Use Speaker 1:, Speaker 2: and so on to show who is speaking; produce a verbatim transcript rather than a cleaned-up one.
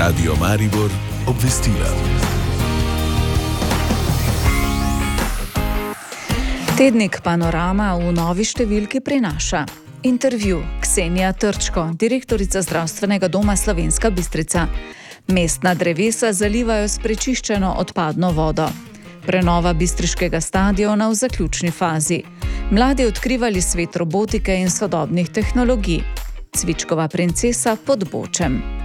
Speaker 1: Radio Maribor obvestila.
Speaker 2: Tednik Panorama v novi številki prinaša intervju Ksenija Trčko, direktorica Zdravstvenega doma Slovenska Bistrica. Mestna drevesa zalivajo s prečiščeno odpadno vodo. Prenova bistriškega stadiona v zaključni fazi. Mladi odkrivali svet robotike in sodobnih tehnologij. Cvičkova princesa pod Bočem.